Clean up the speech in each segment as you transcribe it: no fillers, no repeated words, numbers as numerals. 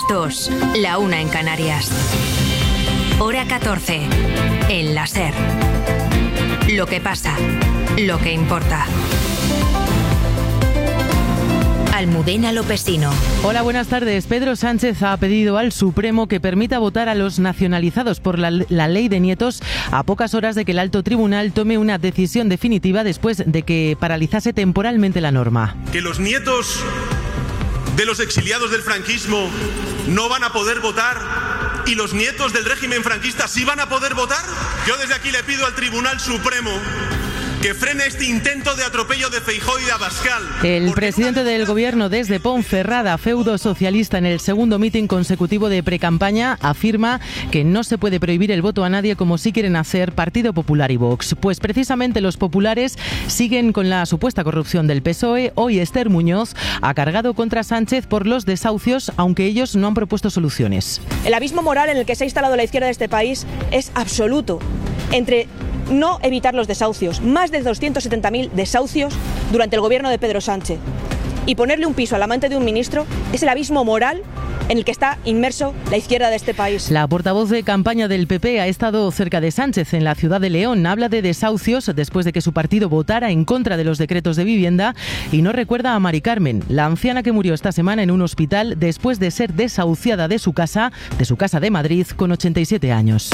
Las 2, la 1 en Canarias. Hora 14, en la SER. Lo que pasa, lo que importa. Almudena Lopesino. Hola, buenas tardes. Pedro Sánchez ha pedido al Supremo que permita votar a los nacionalizados por la ley de nietos a pocas horas de que el alto tribunal tome una decisión definitiva después de que paralizase temporalmente la norma. Que los nietos de los exiliados del franquismo no van a poder votar y los nietos del régimen franquista sí van a poder votar. Yo desde aquí le pido al Tribunal Supremo que frene este intento de atropello de Feijóo y de Abascal. El presidente del gobierno desde Ponferrada, feudo socialista, en el segundo mitin consecutivo de precampaña, afirma que no se puede prohibir el voto a nadie como sí quieren hacer Partido Popular y Vox. Pues precisamente los populares siguen con la supuesta corrupción del PSOE. Hoy Esther Muñoz ha cargado contra Sánchez por los desahucios, aunque ellos no han propuesto soluciones. El abismo moral en el que se ha instalado la izquierda de este país es absoluto. Entre no evitar los desahucios, más de 270.000 desahucios durante el gobierno de Pedro Sánchez, y ponerle un piso al amante de un ministro, es el abismo moral en el que está inmerso la izquierda de este país. La portavoz de campaña del PP ha estado cerca de Sánchez en la ciudad de León. Habla de desahucios después de que su partido votara en contra de los decretos de vivienda y no recuerda a Mari Carmen, la anciana que murió esta semana en un hospital después de ser desahuciada de su casa de Madrid con 87 años.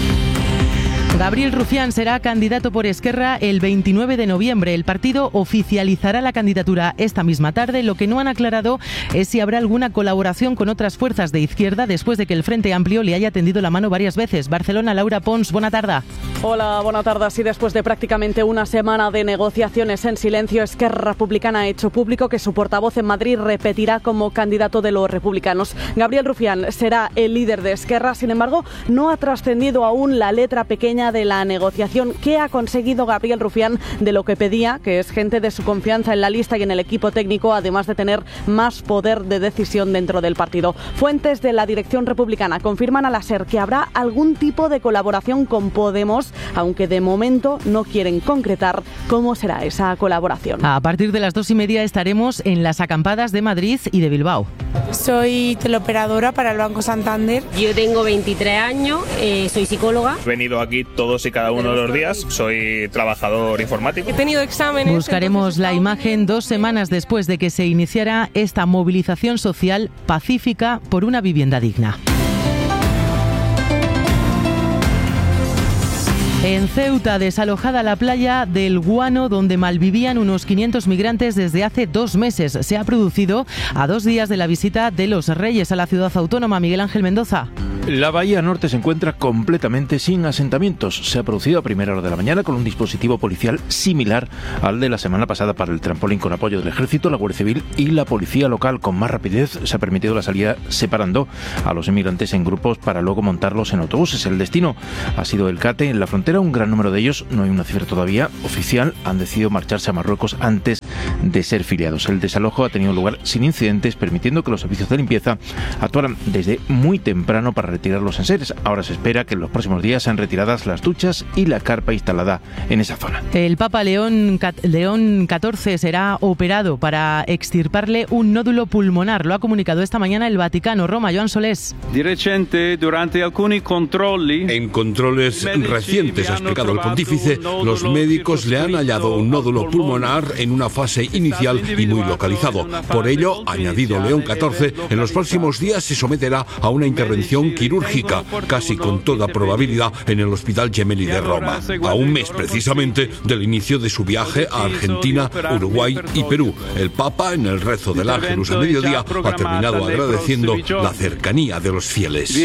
Gabriel Rufián será candidato por Esquerra el 29 de noviembre. El partido oficializará la candidatura esta misma tarde. Lo que no han aclarado es si habrá alguna colaboración con otras fuerzas de izquierda después de que el Frente Amplio le haya tendido la mano varias veces. Barcelona, Laura Pons, buena tarde. Hola, buena tarde. Sí, después de prácticamente una semana de negociaciones en silencio, Esquerra Republicana ha hecho público que su portavoz en Madrid repetirá como candidato de los republicanos. Gabriel Rufián será el líder de Esquerra. Sin embargo, no ha trascendido aún la letra pequeña de la negociación. ¿Qué ha conseguido Gabriel Rufián de lo que pedía, que es gente de su confianza en la lista y en el equipo técnico, además de tener más poder de decisión dentro del partido? Fuentes de la dirección republicana confirman a la SER que habrá algún tipo de colaboración con Podemos, aunque de momento no quieren concretar cómo será esa colaboración. A partir de las 2:30 estaremos en las acampadas de Madrid y de Bilbao. Soy teleoperadora para el Banco Santander. Yo tengo 23 años, soy psicóloga. He venido aquí todos y cada uno de los días, soy trabajador informático. He tenido exámenes. Buscaremos la imagen 2 semanas después de que se iniciara esta movilización social pacífica por una vivienda digna. En Ceuta, desalojada la playa del Guano, donde malvivían unos 500 migrantes desde hace 2 meses. Se ha producido a 2 días de la visita de los Reyes a la ciudad autónoma. Miguel Ángel Mendoza. La bahía norte se encuentra completamente sin asentamientos. Se ha producido a primera hora de la mañana con un dispositivo policial similar al de la semana pasada para el trampolín, con apoyo del Ejército, la Guardia Civil y la Policía Local. Con más rapidez se ha permitido la salida separando a los inmigrantes en grupos para luego montarlos en autobuses. El destino ha sido el Cate, en la frontera. Un gran número de ellos, no hay una cifra todavía oficial, han decidido marcharse a Marruecos antes de ser filiados. El desalojo ha tenido lugar sin incidentes, permitiendo que los servicios de limpieza actuaran desde muy temprano para retirar los enseres. Ahora se espera que en los próximos días sean retiradas las duchas y la carpa instalada en esa zona. El Papa León XIV será operado para extirparle un nódulo pulmonar. Lo ha comunicado esta mañana el Vaticano. Roma, Joan Solés. En controles recientes, ha explicado el pontífice, los médicos le han hallado un nódulo pulmonar en una fase inicial y muy localizado. Por ello, ha añadido León XIV, en los próximos días se someterá a una intervención quirúrgica, casi con toda probabilidad en el Hospital Gemelli de Roma, a un mes precisamente del inicio de su viaje a Argentina, Uruguay y Perú. El Papa, en el rezo del Ángelus a mediodía, ha terminado agradeciendo la cercanía de los fieles.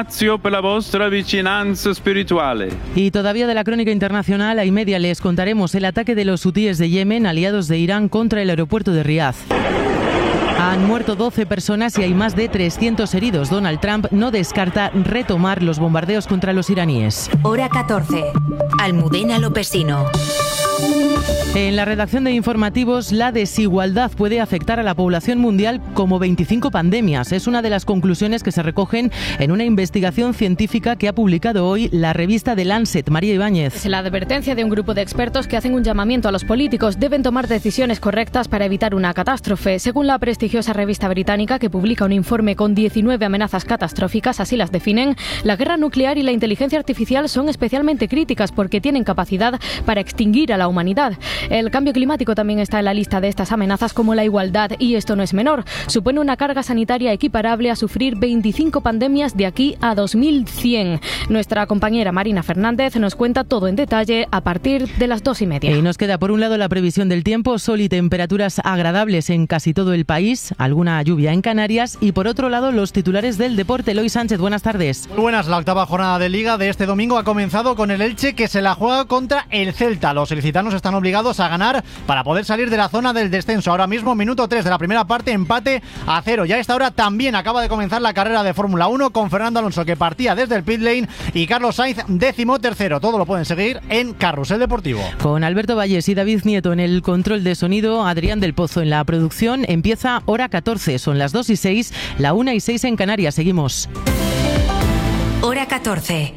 Y todavía de la crónica internacional, a y media les contaremos el ataque de los hutíes de Yemen, aliados de Irán, contra el aeropuerto de Riad. Han muerto 12 personas y hay más de 300 heridos. Donald Trump no descarta retomar los bombardeos contra los iraníes. Hora 14. Almudena Lopesino. En la redacción de informativos, la desigualdad puede afectar a la población mundial como 25 pandemias. Es una de las conclusiones que se recogen en una investigación científica que ha publicado hoy la revista The Lancet. María Ibáñez. Es la advertencia de un grupo de expertos que hacen un llamamiento a los políticos. Deben tomar decisiones correctas para evitar una catástrofe. Según la prestigiosa revista británica, que publica un informe con 19 amenazas catastróficas, así las definen, la guerra nuclear y la inteligencia artificial son especialmente críticas porque tienen capacidad para extinguir a la humanidad. El cambio climático también está en la lista de estas amenazas, como la igualdad, y esto no es menor. Supone una carga sanitaria equiparable a sufrir 25 pandemias de aquí a 2100. Nuestra compañera Marina Fernández nos cuenta todo en detalle a partir de las 2:30. Y nos queda por un lado la previsión del tiempo, sol y temperaturas agradables en casi todo el país, alguna lluvia en Canarias, y por otro lado los titulares del deporte. Eloy Sánchez, buenas tardes. Muy buenas, la octava jornada de Liga de este domingo ha comenzado con el Elche, que se la juega contra el Celta. Los ilicitanos están obligados a ganar para poder salir de la zona del descenso. Ahora mismo, minuto 3 de la primera parte, empate a 0. Ya a esta hora también acaba de comenzar la carrera de Fórmula 1 con Fernando Alonso, que partía desde el pit lane, y Carlos Sainz, 13º. Todo lo pueden seguir en Carrusel Deportivo. Con Alberto Valles y David Nieto en el control de sonido, Adrián del Pozo en la producción. Empieza hora 14, son las 2:06, la 1:06 en Canarias. Seguimos. Hora 14.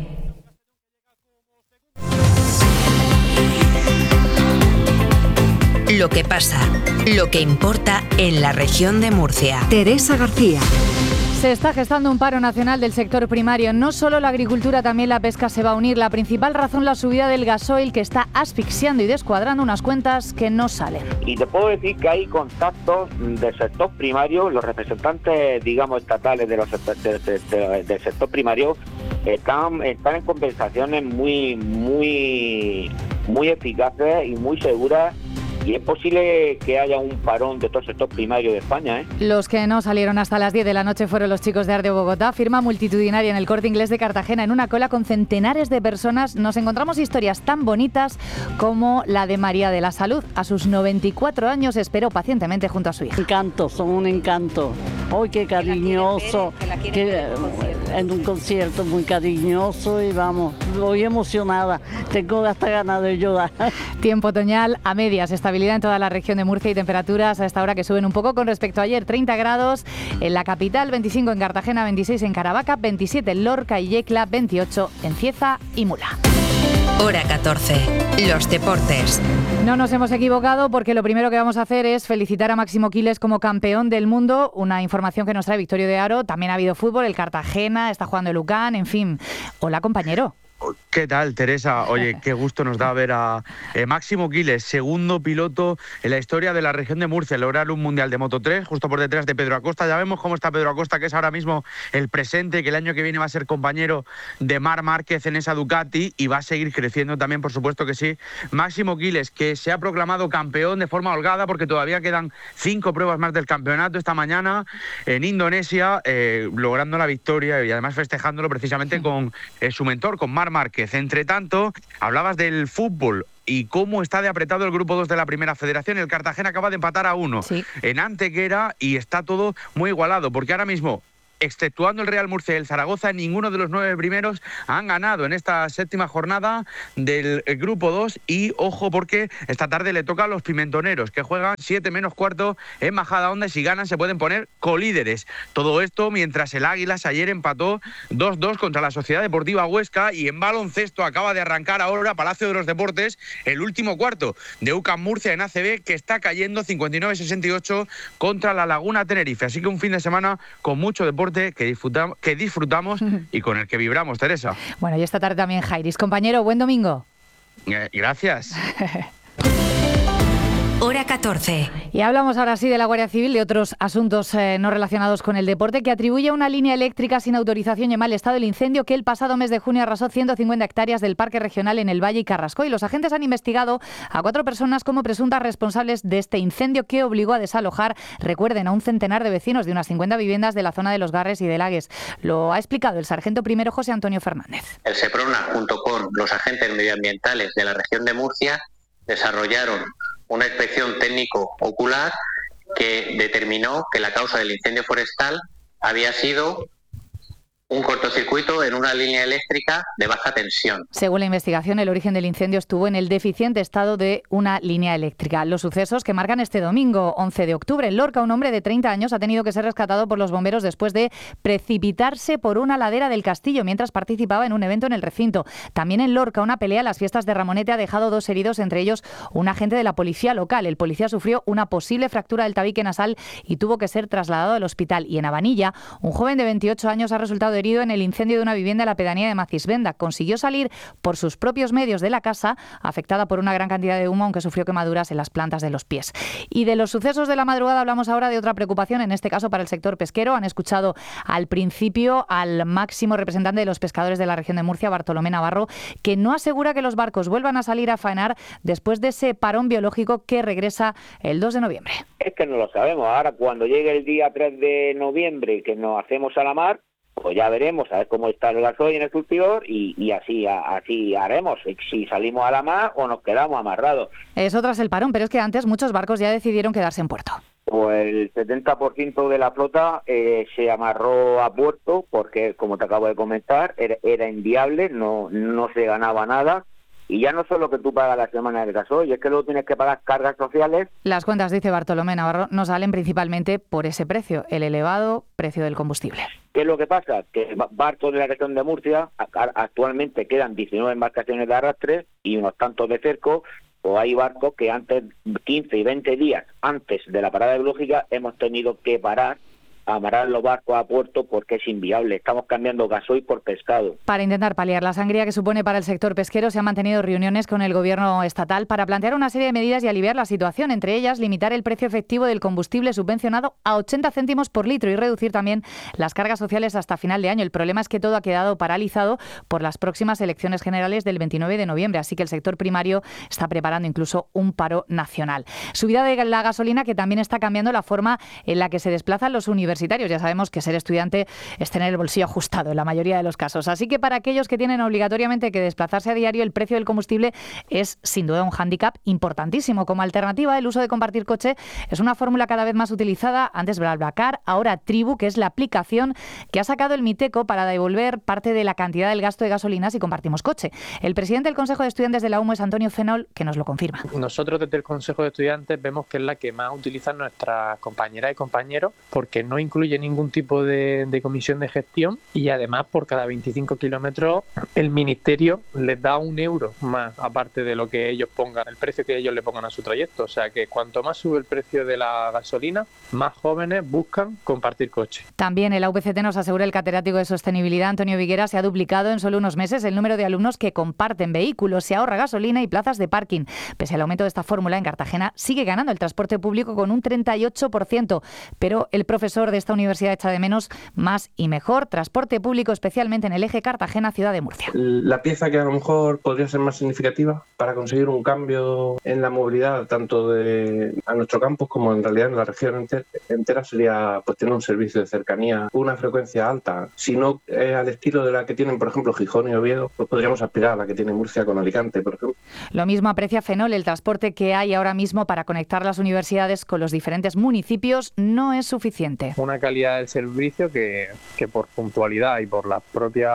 Lo que pasa, lo que importa en la región de Murcia. Teresa García. Se está gestando un paro nacional del sector primario. No solo la agricultura, también la pesca se va a unir. La principal razón, la subida del gasoil, que está asfixiando y descuadrando unas cuentas que no salen. Y te puedo decir que hay contactos del sector primario, los representantes, digamos, estatales del sector primario están en conversaciones muy eficaces y muy seguras. Y es posible que haya un parón de todo el sector primario de España, ¿eh? Los que no salieron hasta las 10 de la noche fueron los chicos de Ardeo Bogotá. Firma multitudinaria en el Corte Inglés de Cartagena, en una cola con centenares de personas. Nos encontramos historias tan bonitas como la de María de la Salud. A sus 94 años esperó pacientemente junto a su hija. Encanto, son un encanto. ¡Ay, qué cariñoso! En un concierto muy cariñoso y vamos, voy emocionada. Tengo hasta ganas de llorar. Tiempo otoñal a medias, estabilidad en toda la región de Murcia y temperaturas a esta hora que suben un poco con respecto a ayer. 30 grados en la capital, 25 en Cartagena, 26 en Caravaca, 27 en Lorca y Yecla, 28 en Cieza y Mula. Hora 14. Los deportes. No nos hemos equivocado, porque lo primero que vamos a hacer es felicitar a Máximo Quiles como campeón del mundo. Una información que nos trae Victorio de Aro. También ha habido fútbol, el Cartagena, está jugando el UCAN, en fin. Hola, compañero. ¿Qué tal, Teresa? Oye, qué gusto nos da ver a Máximo Quiles, segundo piloto en la historia de la región de Murcia, lograr un mundial de Moto3, justo por detrás de Pedro Acosta. Ya vemos cómo está Pedro Acosta, que es ahora mismo el presente, que el año que viene va a ser compañero de Marc Márquez en esa Ducati y va a seguir creciendo también, por supuesto que sí. Máximo Quiles, que se ha proclamado campeón de forma holgada, porque todavía quedan 5 pruebas más del campeonato esta mañana en Indonesia, logrando la victoria y además festejándolo precisamente con su mentor, con Marc Márquez. Entre tanto, hablabas del fútbol y cómo está de apretado el grupo 2 de la Primera Federación. El Cartagena acaba de empatar a 1 en Antequera y está todo muy igualado, porque ahora mismo, exceptuando el Real Murcia y el Zaragoza, ninguno de los 9 primeros han ganado en esta 7ª jornada del grupo 2. Y ojo, porque esta tarde le toca a los pimentoneros, que juegan 7 menos cuarto en Majadahonda, y si ganan se pueden poner colíderes. Todo esto mientras el Águilas ayer empató 2-2 contra la Sociedad Deportiva Huesca, y en baloncesto acaba de arrancar ahora Palacio de los Deportes el último cuarto de UCAM Murcia en ACB, que está cayendo 59-68 contra la Laguna Tenerife. Así que un fin de semana con mucho deporte que disfrutamos y con el que vibramos, Teresa. Bueno, y esta tarde también Jairis. Compañero, buen domingo. Gracias. Hora 14. Y hablamos ahora sí de la Guardia Civil, de otros asuntos no relacionados con el deporte, que atribuye a una línea eléctrica sin autorización y en mal estado el incendio que el pasado mes de junio arrasó 150 hectáreas del Parque Regional en el Valle y Carrasco. Y los agentes han investigado a 4 personas como presuntas responsables de este incendio, que obligó a desalojar, recuerden, a un centenar de vecinos de unas 50 viviendas de la zona de Los Garres y de Lagues. Lo ha explicado el sargento primero José Antonio Fernández. El SEPRONA, junto con los agentes medioambientales de la región de Murcia, desarrollaron una inspección técnico-ocular que determinó que la causa del incendio forestal había sido un cortocircuito en una línea eléctrica de baja tensión. Según la investigación, el origen del incendio estuvo en el deficiente estado de una línea eléctrica. Los sucesos que marcan este domingo, 11 de octubre. En Lorca, un hombre de 30 años ha tenido que ser rescatado por los bomberos después de precipitarse por una ladera del castillo mientras participaba en un evento en el recinto. También en Lorca, una pelea en las fiestas de Ramonete ha dejado 2 heridos, entre ellos un agente de la policía local. El policía sufrió una posible fractura del tabique nasal y tuvo que ser trasladado al hospital. Y en Abanilla, un joven de 28 años ha resultado herido en el incendio de una vivienda en la pedanía de Macisvenda. Consiguió salir por sus propios medios de la casa, afectada por una gran cantidad de humo, aunque sufrió quemaduras en las plantas de los pies. Y de los sucesos de la madrugada hablamos ahora de otra preocupación, en este caso para el sector pesquero. Han escuchado al principio al máximo representante de los pescadores de la región de Murcia, Bartolomé Navarro, que no asegura que los barcos vuelvan a salir a faenar después de ese parón biológico que regresa el 2 de noviembre. Es que no lo sabemos. Ahora, cuando llegue el día 3 de noviembre, que nos hacemos a la mar, pues ya veremos a ver cómo está el gasoil en el surtidor y así haremos, si salimos a la mar o nos quedamos amarrados. Eso tras el parón, pero es que antes muchos barcos ya decidieron quedarse en puerto. Pues el 70% de la flota se amarró a puerto porque, como te acabo de comentar, era inviable, no se ganaba nada. Y ya no solo que tú pagas la semana del gasoil, es que luego tienes que pagar cargas sociales. Las cuentas, dice Bartolomé Navarro, no salen principalmente por ese precio, el elevado precio del combustible. ¿Qué es lo que pasa? Que barcos de la región de Murcia, actualmente quedan 19 embarcaciones de arrastre y unos tantos de cerco, o hay barcos que antes, 15 y 20 días antes de la parada biológica, hemos tenido que parar, amarrar los barcos a puerto porque es inviable. Estamos cambiando gasoil por pescado. Para intentar paliar la sangría que supone para el sector pesquero, se han mantenido reuniones con el gobierno estatal para plantear una serie de medidas y aliviar la situación. Entre ellas, limitar el precio efectivo del combustible subvencionado a 80 céntimos por litro y reducir también las cargas sociales hasta final de año. El problema es que todo ha quedado paralizado por las próximas elecciones generales del 29 de noviembre, así que el sector primario está preparando incluso un paro nacional. Subida de la gasolina que también está cambiando la forma en la que se desplazan los universitarios. Ya sabemos que ser estudiante es tener el bolsillo ajustado en la mayoría de los casos. Así que para aquellos que tienen obligatoriamente que desplazarse a diario, el precio del combustible es sin duda un hándicap importantísimo. Como alternativa, el uso de compartir coche es una fórmula cada vez más utilizada. Antes BlaBlaCar, ahora Tribu, que es la aplicación que ha sacado el Miteco para devolver parte de la cantidad del gasto de gasolina si compartimos coche. El presidente del Consejo de Estudiantes de la UMO es Antonio Fenol, que nos lo confirma. Nosotros desde el Consejo de Estudiantes vemos que es la que más utilizan nuestras compañeras y compañeros porque no incluye ningún tipo de comisión de gestión y además por cada 25 kilómetros el Ministerio les da €1 más aparte de lo que ellos pongan, el precio que ellos le pongan a su trayecto. O sea que cuanto más sube el precio de la gasolina, más jóvenes buscan compartir coche. También el UPCT nos asegura el catedrático de Sostenibilidad, Antonio Viguera, se ha duplicado en solo unos meses el número de alumnos que comparten vehículos, se ahorra gasolina y plazas de parking. Pese al aumento de esta fórmula, en Cartagena sigue ganando el transporte público con un 38%, pero el profesor de esta universidad echa de menos más y mejor transporte público, especialmente en el eje Cartagena-Ciudad de Murcia. La pieza que a lo mejor podría ser más significativa para conseguir un cambio en la movilidad tanto a nuestro campus como en realidad en la región entera sería pues tener un servicio de cercanía, una frecuencia alta. Si no al estilo de la que tienen, por ejemplo, Gijón y Oviedo, pues podríamos aspirar a la que tiene Murcia con Alicante, por ejemplo. Lo mismo aprecia Fenol, el transporte que hay ahora mismo para conectar las universidades con los diferentes municipios no es suficiente. Una calidad del servicio que por puntualidad y por el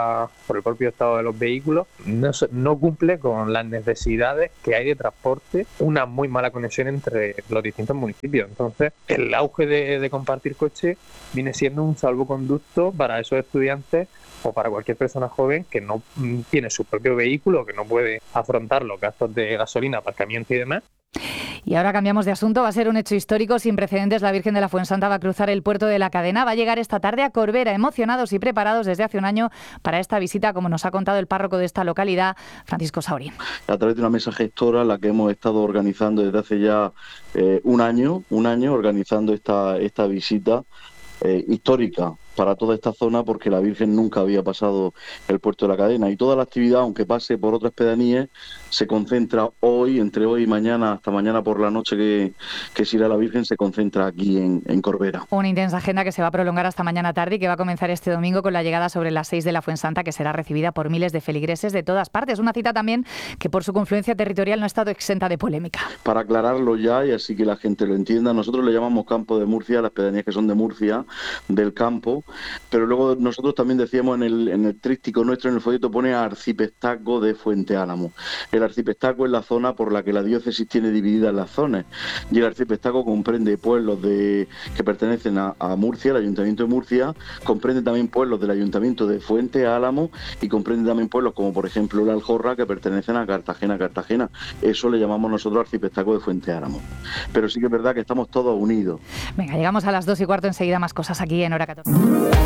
propio estado de los vehículos no cumple con las necesidades que hay de transporte, una muy mala conexión entre los distintos municipios. Entonces, el auge de compartir coche viene siendo un salvoconducto para esos estudiantes o para cualquier persona joven que no tiene su propio vehículo, que no puede afrontar los gastos de gasolina, aparcamiento y demás. Y ahora cambiamos de asunto. Va a ser un hecho histórico sin precedentes. La Virgen de la Fuensanta va a cruzar el puerto de la Cadena. Va a llegar esta tarde a Corbera, emocionados y preparados desde hace un año para esta visita, como nos ha contado el párroco de esta localidad, Francisco Saurín. A través de una mesa gestora, la que hemos estado organizando desde hace ya un año organizando esta visita histórica para toda esta zona, porque la Virgen nunca había pasado el puerto de la Cadena, y toda la actividad, aunque pase por otras pedanías, se concentra hoy, entre hoy y mañana, hasta mañana por la noche que se irá la Virgen, se concentra aquí en Corbera. Una intensa agenda que se va a prolongar hasta mañana tarde y que va a comenzar este domingo con la llegada sobre las 6 de la Fuensanta, que será recibida por miles de feligreses de todas partes. Una cita también que por su confluencia territorial no ha estado exenta de polémica. Para aclararlo ya, y así que la gente lo entienda, nosotros le llamamos Campo de Murcia a las pedanías que son de Murcia, del campo, pero luego nosotros también decíamos en el tríptico nuestro, en el folleto pone arciprestaco de Fuente Álamo. El arciprestaco es la zona por la que la diócesis tiene dividida en las zonas, y el arciprestaco comprende pueblos que pertenecen a Murcia, el Ayuntamiento de Murcia, comprende también pueblos del Ayuntamiento de Fuente Álamo y comprende también pueblos como por ejemplo La Aljorra, que pertenecen a Cartagena. Eso le llamamos nosotros arciprestaco de Fuente Álamo. Pero sí que es verdad que estamos todos unidos. Venga, llegamos a las 2:15 enseguida, más cosas aquí en Hora 14.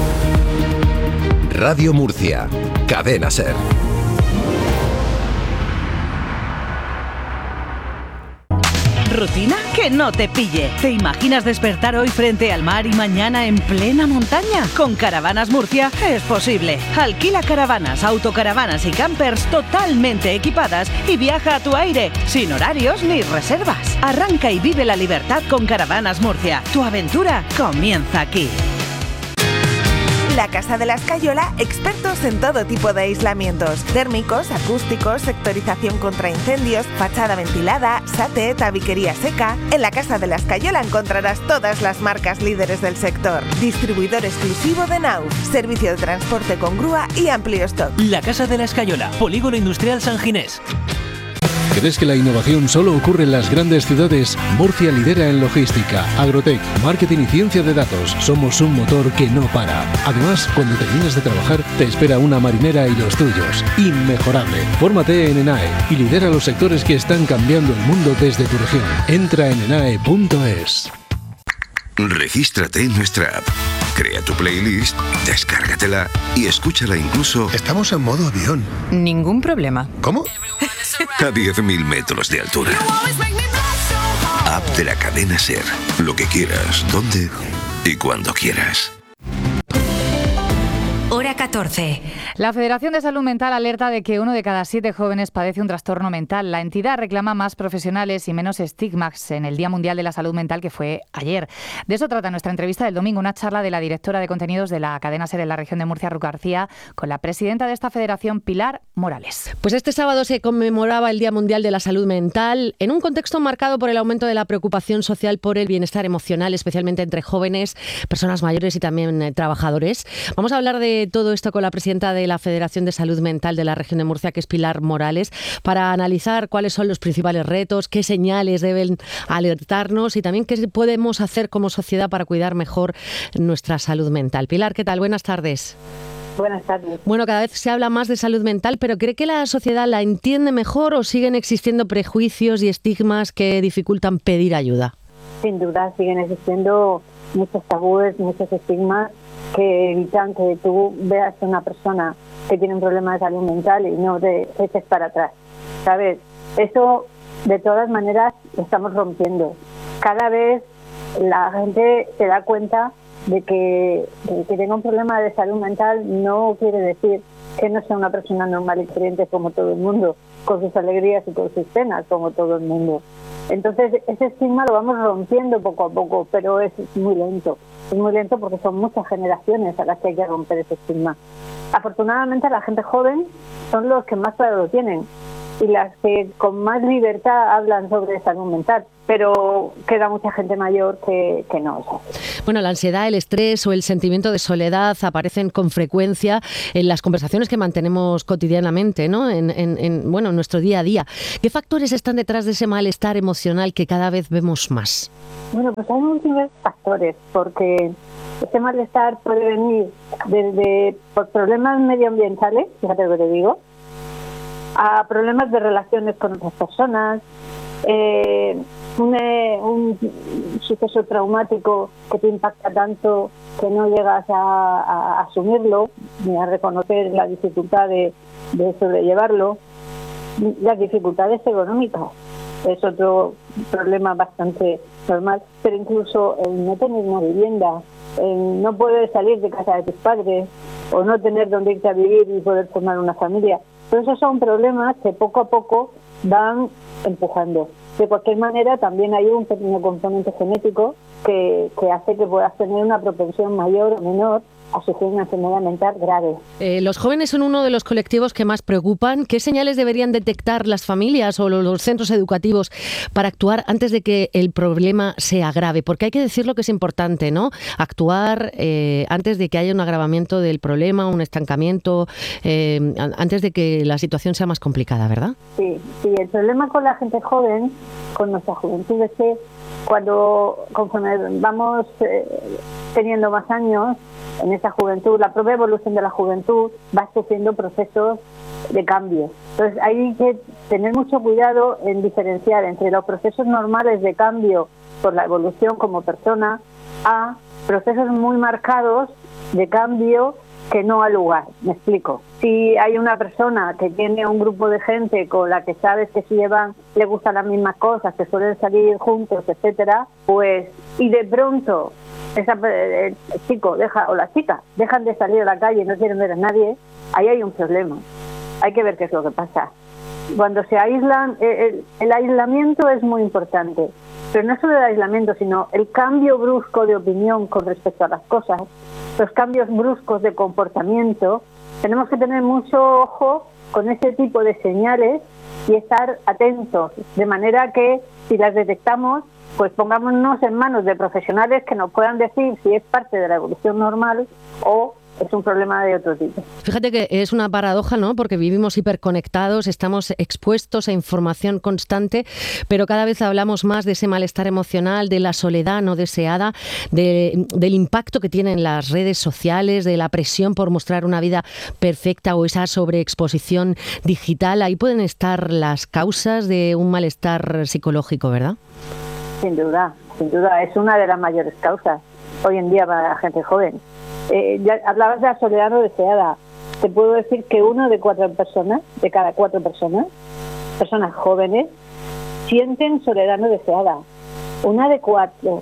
Radio Murcia, Cadena SER. ¿Rutina? Que no te pille. ¿Te imaginas despertar hoy frente al mar y mañana en plena montaña? Con Caravanas Murcia es posible. Alquila caravanas, autocaravanas y campers totalmente equipadas y viaja a tu aire, sin horarios ni reservas. Arranca y vive la libertad con Caravanas Murcia. Tu aventura comienza aquí. La Casa de la Escayola, expertos en todo tipo de aislamientos, térmicos, acústicos, sectorización contra incendios, fachada ventilada, SATE, tabiquería seca. En la Casa de la Escayola encontrarás todas las marcas líderes del sector. Distribuidor exclusivo de Nauf, servicio de transporte con grúa y amplio stock. La Casa de la Escayola, Polígono Industrial San Ginés. ¿Crees que la innovación solo ocurre en las grandes ciudades? Murcia lidera en logística, agrotech, marketing y ciencia de datos. Somos un motor que no para. Además, cuando terminas de trabajar, te espera una marinera y los tuyos. Inmejorable. Fórmate en ENAE y lidera los sectores que están cambiando el mundo desde tu región. Entra en enae.es. Regístrate en nuestra app. Crea tu playlist, descárgatela y escúchala incluso... Estamos en modo avión. Ningún problema. ¿Cómo? A 10.000 metros de altura. App de la cadena SER. Lo que quieras, donde y cuando quieras. Hora 14. La Federación de Salud Mental alerta de que 1 de cada 7 jóvenes padece un trastorno mental. La entidad reclama más profesionales y menos estigmas en el Día Mundial de la Salud Mental, que fue ayer. De eso trata nuestra entrevista del domingo, una charla de la directora de contenidos de la cadena SER en la región de Murcia, Ruth García, con la presidenta de esta federación, Pilar Morales. Pues este sábado se conmemoraba el Día Mundial de la Salud Mental en un contexto marcado por el aumento de la preocupación social por el bienestar emocional, especialmente entre jóvenes, personas mayores y también trabajadores. Vamos a hablar de todo esto con la presidenta de la Federación de Salud Mental de la región de Murcia, que es Pilar Morales, para analizar cuáles son los principales retos, qué señales deben alertarnos y también qué podemos hacer como sociedad para cuidar mejor nuestra salud mental. Pilar, ¿qué tal? Buenas tardes. Buenas tardes. Bueno, cada vez se habla más de salud mental, pero ¿cree que la sociedad la entiende mejor o siguen existiendo prejuicios y estigmas que dificultan pedir ayuda? Sin duda, siguen existiendo muchos tabúes, muchos estigmas que evitan que tú veas a una persona que tiene un problema de salud mental y no te eches para atrás, ¿sabes? Eso, de todas maneras, lo estamos rompiendo. Cada vez la gente se da cuenta de que tenga un problema de salud mental no quiere decir que no sea una persona normal y corriente como todo el mundo, con sus alegrías y con sus penas como todo el mundo. Entonces, ese estigma lo vamos rompiendo poco a poco, pero es muy lento. Es muy lento porque son muchas generaciones a las que hay que romper ese estigma. Afortunadamente, la gente joven son los que más claro lo tienen y las que con más libertad hablan sobre salud mental, pero queda mucha gente mayor que no es así. Bueno, la ansiedad, el estrés o el sentimiento de soledad aparecen con frecuencia en las conversaciones que mantenemos cotidianamente, ¿no? En nuestro día a día. ¿Qué factores están detrás de ese malestar emocional que cada vez vemos más? Bueno, pues hay múltiples factores, porque este malestar puede venir desde por problemas medioambientales, fíjate lo que te digo, a problemas de relaciones con otras personas, un suceso traumático que te impacta tanto que no llegas a asumirlo ni a reconocer la dificultad de sobrellevarlo. Las dificultades económicas es otro problema bastante normal, pero incluso el no tener una vivienda, el no poder salir de casa de tus padres o no tener dónde irte a vivir y poder formar una familia. Todos esos son problemas que poco a poco van empujando. De cualquier manera, también hay un pequeño componente genético que hace que puedas tener una propensión mayor o menor a sufrir una enfermedad mental grave. Los jóvenes son uno de los colectivos que más preocupan. ¿Qué señales deberían detectar las familias o los centros educativos para actuar antes de que el problema sea grave? Porque hay que decirlo que es importante, ¿no? Actuar antes de que haya un agravamiento del problema, un estancamiento, antes de que la situación sea más complicada, ¿verdad? Sí, el problema con la gente joven, con nuestra juventud, es que conforme vamos teniendo más años, en esa juventud, la propia evolución de la juventud va sufriendo procesos de cambio. Entonces hay que tener mucho cuidado en diferenciar entre los procesos normales de cambio por la evolución como persona a procesos muy marcados de cambio que no ha lugar. Me explico. Si hay una persona que tiene un grupo de gente con la que sabes que le gustan las mismas cosas, que suelen salir juntos, etcétera, pues, y de pronto el chico o la chica dejan de salir a la calle y no quieren ver a nadie, ahí hay un problema. Hay que ver qué es lo que pasa. Cuando se aíslan, el aislamiento es muy importante, pero no solo el aislamiento, sino el cambio brusco de opinión con respecto a las cosas, los cambios bruscos de comportamiento. Tenemos que tener mucho ojo con ese tipo de señales y estar atentos, de manera que si las detectamos, pues pongámonos en manos de profesionales que nos puedan decir si es parte de la evolución normal o es un problema de otro tipo. Fíjate que es una paradoja, ¿no? Porque vivimos hiperconectados, estamos expuestos a información constante, pero cada vez hablamos más de ese malestar emocional, de la soledad no deseada, del impacto que tienen las redes sociales, de la presión por mostrar una vida perfecta o esa sobreexposición digital. Ahí pueden estar las causas de un malestar psicológico, ¿verdad? Sin duda, es una de las mayores causas hoy en día para la gente joven. Ya hablabas de la soledad no deseada. Te puedo decir que una de cada cuatro personas jóvenes, sienten soledad no deseada. Una de cuatro.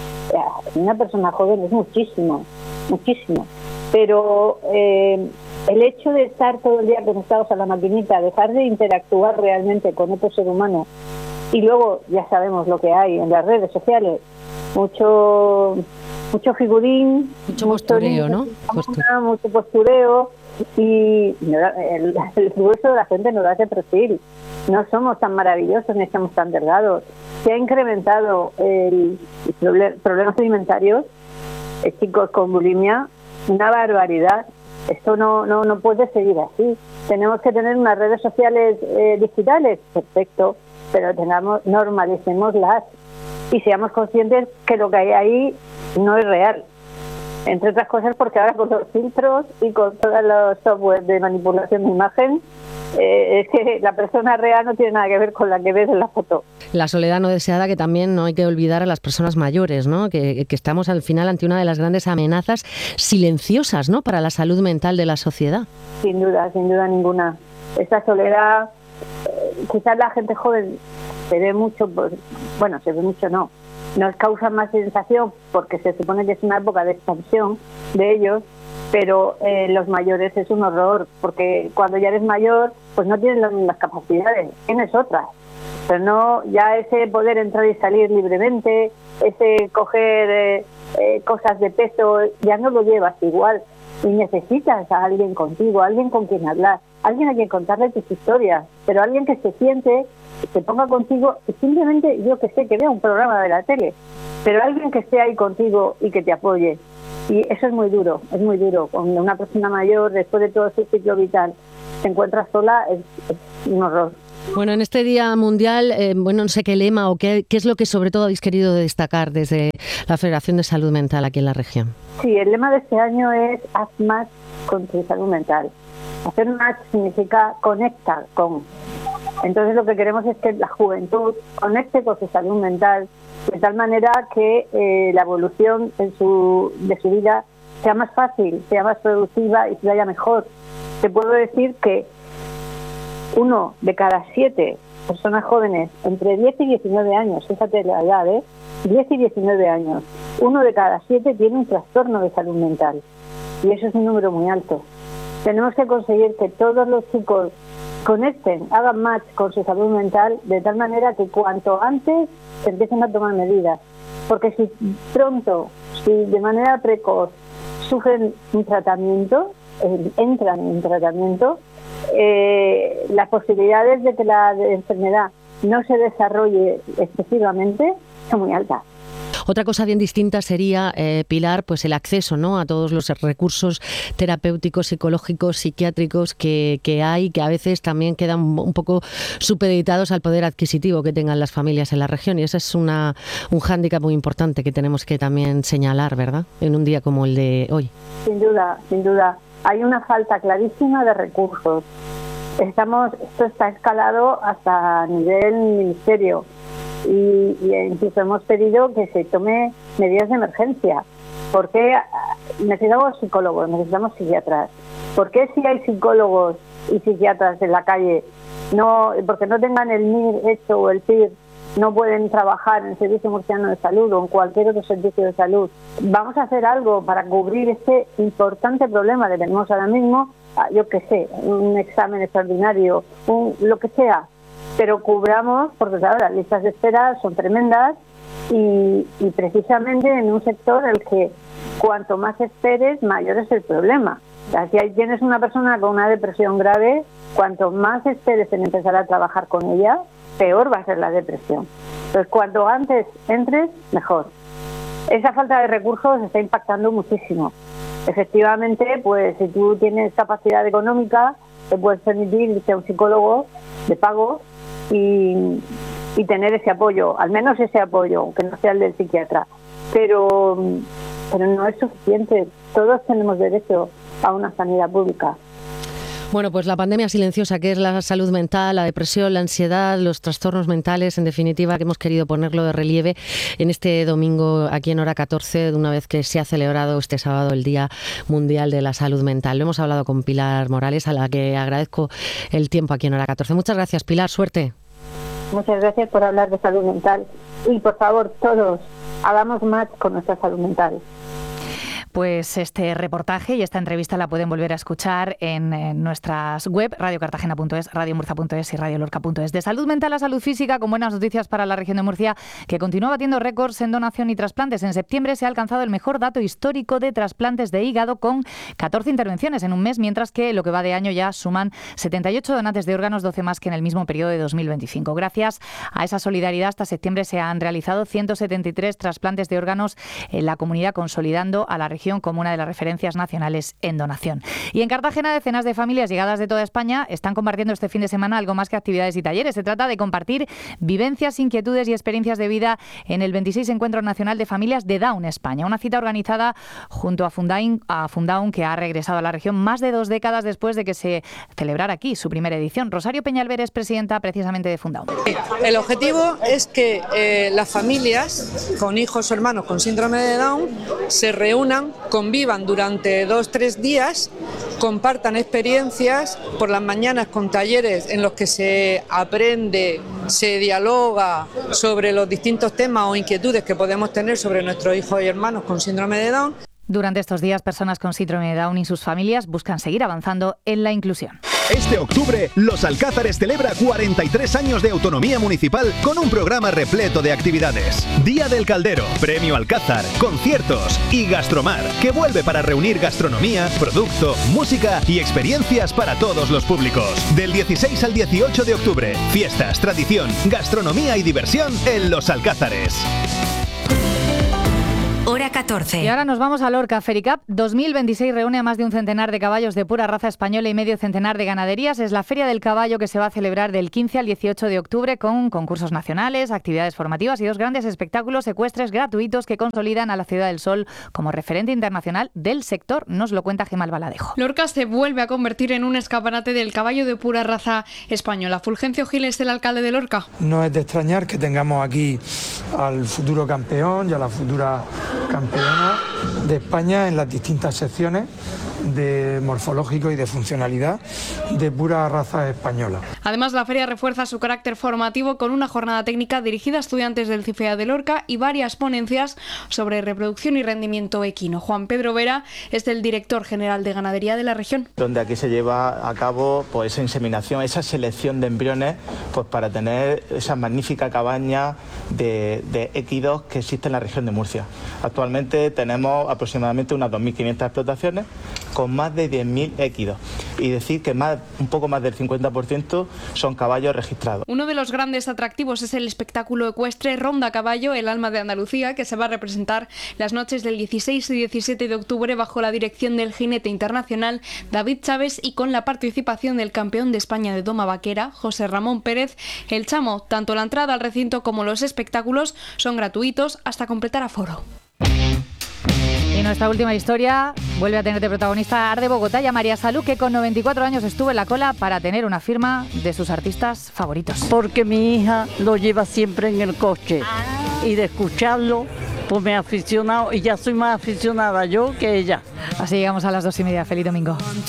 Una persona joven es muchísimo. Pero el hecho de estar todo el día conectados a la maquinita, dejar de interactuar realmente con otro ser humano, y luego ya sabemos lo que hay en las redes sociales, mucho figurín, mucho postureo, ¿no? Mucho postureo, y el grueso de la gente nos hace perfil. No somos tan maravillosos ni estamos tan delgados. Se ha incrementado el problemas alimentarios, chicos con bulimia, una barbaridad. Esto no puede seguir así. Tenemos que tener unas redes sociales digitales, perfecto, pero normalicémoslas y seamos conscientes que lo que hay ahí no es real. Entre otras cosas porque ahora con los filtros y con todos los softwares de manipulación de imagen, es que la persona real no tiene nada que ver con la que ves en la foto. La soledad no deseada, que también no hay que olvidar a las personas mayores, ¿no? Que estamos al final ante una de las grandes amenazas silenciosas, ¿no?, para la salud mental de la sociedad. Sin duda ninguna. Esa soledad, quizás la gente joven se ve mucho, no. Nos causa más sensación porque se supone que es una época de expansión de ellos, pero los mayores es un horror, porque cuando ya eres mayor, pues no tienes las mismas capacidades, tienes otras, pero no, ya ese poder entrar y salir libremente, ese coger cosas de peso, ya no lo llevas igual, y necesitas a alguien contigo, alguien con quien hablar, alguien a quien contarle tus historias, pero alguien que se siente, que se ponga contigo, y simplemente, yo que sé, que vea un programa de la tele, pero alguien que esté ahí contigo y que te apoye. Y eso es muy duro. Cuando una persona mayor, después de todo su ciclo vital, se encuentra sola, es un horror. Bueno, en este Día Mundial, no sé qué lema o qué es lo que sobre todo habéis querido destacar desde la Federación de Salud Mental aquí en la región. Sí, el lema de este año es haz match con tu salud mental. Hacer match significa conectar con. Entonces lo que queremos es que la juventud conecte con su salud mental de tal manera que la evolución de su vida sea más fácil, sea más productiva y se vaya mejor. Te puedo decir que 1 de cada 7 personas jóvenes entre 10 y 19 años, fíjate la edad, 10 y 19 años, 1 de cada 7 tiene un trastorno de salud mental, y eso es un número muy alto. Tenemos que conseguir que todos los chicos conecten, hagan match con su salud mental de tal manera que cuanto antes se empiecen a tomar medidas. porque si de manera precoz sufren un tratamiento, entran en tratamiento, las posibilidades de que la enfermedad no se desarrolle excesivamente son muy altas. Otra cosa bien distinta sería, Pilar, pues el acceso, ¿no?, a todos los recursos terapéuticos, psicológicos, psiquiátricos que hay, que a veces también quedan un poco supeditados al poder adquisitivo que tengan las familias en la región. Y ese es un hándicap muy importante que tenemos que también señalar, ¿verdad?, en un día como el de hoy. Sin duda, sin duda. Hay una falta clarísima de recursos. Esto está escalado hasta nivel ministerio. Y incluso hemos pedido que se tome medidas de emergencia. ¿Por qué necesitamos psicólogos, necesitamos psiquiatras? ¿Por qué si hay psicólogos y psiquiatras en la calle, porque no tengan el MIR hecho o el PIR, no pueden trabajar en el Servicio Murciano de Salud o en cualquier otro servicio de salud? Vamos a hacer algo para cubrir este importante problema que tenemos ahora mismo, yo qué sé, un examen extraordinario, lo que sea. Pero cubramos, porque claro, las listas de espera son tremendas y precisamente en un sector en el que cuanto más esperes, mayor es el problema. O sea, si tienes una persona con una depresión grave, cuanto más esperes en empezar a trabajar con ella, peor va a ser la depresión. Entonces, cuanto antes entres, mejor. Esa falta de recursos está impactando muchísimo. Efectivamente, pues si tú tienes capacidad económica, te puedes permitir irte a un psicólogo de pago y tener ese apoyo, al menos ese apoyo, aunque no sea el del psiquiatra. Pero no es suficiente. Todos tenemos derecho a una sanidad pública. Bueno, pues la pandemia silenciosa que es la salud mental, la depresión, la ansiedad, los trastornos mentales, en definitiva, que hemos querido ponerlo de relieve en este domingo aquí en Hora 14, de una vez que se ha celebrado este sábado el Día Mundial de la Salud Mental. Lo hemos hablado con Pilar Morales, a la que agradezco el tiempo aquí en Hora 14. Muchas gracias, Pilar, suerte. Muchas gracias por hablar de salud mental. Y por favor, todos, hagamos más con nuestra salud mental. Pues este reportaje y esta entrevista la pueden volver a escuchar en nuestras web, radiocartagena.es, radiomurcia.es y radiolorca.es. De salud mental a salud física, con buenas noticias para la región de Murcia, que continúa batiendo récords en donación y trasplantes. En septiembre se ha alcanzado el mejor dato histórico de trasplantes de hígado, con 14 intervenciones en un mes, mientras que lo que va de año ya suman 78 donantes de órganos, 12 más que en el mismo periodo de 2025. Gracias a esa solidaridad, hasta septiembre se han realizado 173 trasplantes de órganos en la comunidad, consolidando a la región como una de las referencias nacionales en donación. Y en Cartagena, decenas de familias llegadas de toda España están compartiendo este fin de semana algo más que actividades y talleres. Se trata de compartir vivencias, inquietudes y experiencias de vida en el 26 Encuentro Nacional de Familias de Down España, una cita organizada junto a Fundaun, que ha regresado a la región más de 2 décadas después de que se celebrara aquí su primera edición. Rosario Peñalver es presidenta precisamente de Fundaun. El objetivo es que las familias con hijos o hermanos con síndrome de Down se reúnan, convivan durante 2-3 días, compartan experiencias por las mañanas con talleres en los que se aprende, se dialoga sobre los distintos temas o inquietudes que podemos tener sobre nuestros hijos y hermanos con síndrome de Down. Durante estos días, personas con síndrome de Down y sus familias buscan seguir avanzando en la inclusión. Este octubre, Los Alcázares celebra 43 años de autonomía municipal con un programa repleto de actividades. Día del Caldero, Premio Alcázar, conciertos y Gastromar, que vuelve para reunir gastronomía, producto, música y experiencias para todos los públicos. Del 16 al 18 de octubre, fiestas, tradición, gastronomía y diversión en Los Alcázares. Hora 14. Y ahora nos vamos a Lorca. Fericap 2026 reúne a más de un centenar de caballos de pura raza española y medio centenar de ganaderías. Es la Feria del Caballo que se va a celebrar del 15 al 18 de octubre con concursos nacionales, actividades formativas y 2 grandes espectáculos ecuestres gratuitos que consolidan a la Ciudad del Sol como referente internacional del sector. Nos lo cuenta Gemma Albaladejo. Lorca se vuelve a convertir en un escaparate del caballo de pura raza española. Fulgencio Gil es el alcalde de Lorca. No es de extrañar que tengamos aquí al futuro campeón y a la futura campeona de España en las distintas secciones de morfológico y de funcionalidad de pura raza española. Además, la feria refuerza su carácter formativo con una jornada técnica dirigida a estudiantes del CIFEA de Lorca y varias ponencias sobre reproducción y rendimiento equino. Juan Pedro Vera es el director general de ganadería de la región. Donde aquí se lleva a cabo pues, esa inseminación, esa selección de embriones pues, para tener esa magnífica cabaña de équidos que existe en la región de Murcia. Actualmente tenemos aproximadamente unas 2.500 explotaciones con más de 10.000 équidos y decir que un poco más del 50% son caballos registrados. Uno de los grandes atractivos es el espectáculo ecuestre Ronda a Caballo, el alma de Andalucía, que se va a representar las noches del 16 y 17 de octubre bajo la dirección del jinete internacional David Chávez y con la participación del campeón de España de doma vaquera, José Ramón Pérez, el Chamo. Tanto la entrada al recinto como los espectáculos son gratuitos hasta completar aforo. Y nuestra última historia vuelve a tener de protagonista Ar de Bogotá y a María Salud, que con 94 años estuvo en la cola para tener una firma de sus artistas favoritos. Porque mi hija lo lleva siempre en el coche y de escucharlo pues me he aficionado y ya soy más aficionada yo que ella. Así llegamos a las 2:30. Feliz domingo.